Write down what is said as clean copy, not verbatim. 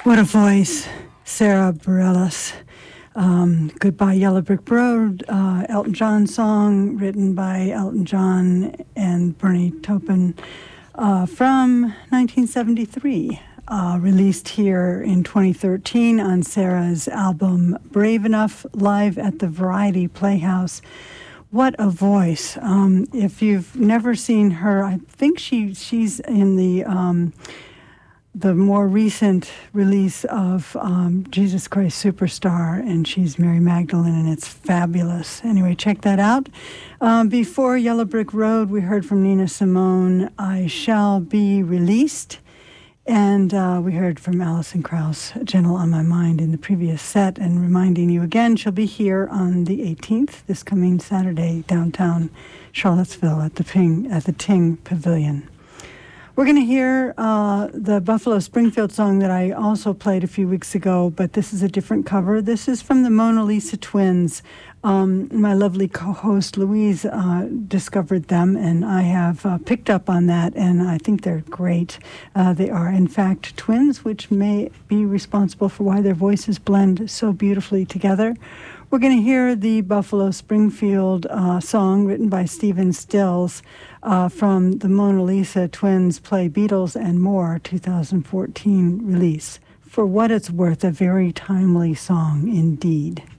What a voice, Sarah Bareilles. Goodbye Yellow Brick Road, Elton John song written by Elton John and Bernie Taupin from 1973. Released here in 2013 on Sarah's album Brave Enough, live at the Variety Playhouse. What a voice. If you've never seen her, I think she's in the more recent release of Jesus Christ Superstar, and she's Mary Magdalene, and it's fabulous. Anyway, check that out. Before Yellow Brick Road, we heard from Nina Simone, I Shall Be Released, and we heard from Alison Krauss, Gentle on My Mind, in the previous set, and reminding you again, she'll be here on the 18th, this coming Saturday, downtown Charlottesville at the Ting Pavilion. We're going to hear the Buffalo Springfield song that I also played a few weeks ago, but this is a different cover. This is from the Mona Lisa Twins. My lovely co-host Louise discovered them, and I have picked up on that, and I think they're great. They are, in fact, twins, which may be responsible for why their voices blend so beautifully together. We're going to hear the Buffalo Springfield song written by Stephen Stills from the Mona Lisa Twins Play Beatles and More 2014 release. For what it's worth, a very timely song indeed.